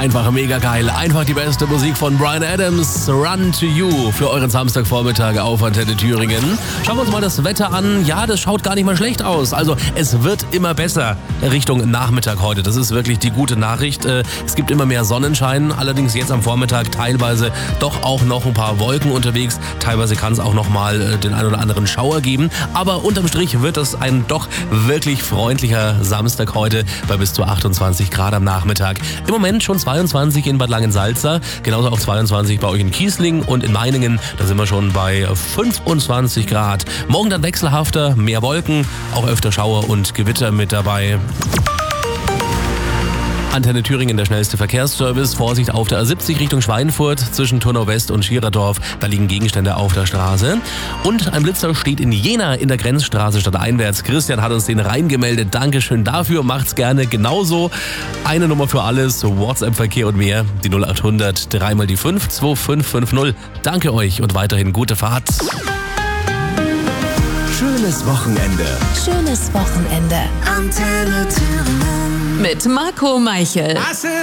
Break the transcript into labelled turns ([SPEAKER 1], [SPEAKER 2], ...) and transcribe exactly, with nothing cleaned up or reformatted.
[SPEAKER 1] einfach mega geil. Einfach die beste Musik von Bryan Adams, Run to You, für euren Samstagvormittag auf Antenne Thüringen. Schauen wir uns mal das Wetter an. Ja, das schaut gar nicht mal schlecht aus. Also es wird immer besser Richtung Nachmittag heute. Das ist wirklich die gute Nachricht. Es gibt immer mehr Sonnenschein, allerdings jetzt am Vormittag teilweise doch auch noch ein paar Wolken unterwegs. Teilweise kann es auch noch mal den ein oder anderen Schauer geben. Aber unterm Strich wird es ein doch wirklich freundlicher Samstag heute bei bis zu achtundzwanzig Grad am Nachmittag. Im Moment schon zweiundzwanzig in Bad Langensalza, genauso auch zweiundzwanzig bei euch in Kießling und in Meiningen. Da sind wir schon bei fünfundzwanzig Grad. Morgen dann wechselhafter, mehr Wolken, auch öfter Schauer und Gewitter mit dabei. Antenne Thüringen, der schnellste Verkehrsservice. Vorsicht auf der A siebzig Richtung Schweinfurt zwischen Turnau West und Schiererdorf. Da liegen Gegenstände auf der Straße. Und ein Blitzer steht in Jena in der Grenzstraße stadteinwärts. Christian hat uns den reingemeldet. Dankeschön dafür. Macht's gerne genauso. Eine Nummer für alles. WhatsApp-Verkehr und mehr. Die null acht hundert drei mal die fünf zwei fünf fünf null. Danke euch und weiterhin gute Fahrt.
[SPEAKER 2] Schönes Wochenende.
[SPEAKER 3] Schönes Wochenende.
[SPEAKER 4] Antenne Thüringen.
[SPEAKER 3] Mit Marco Meichel.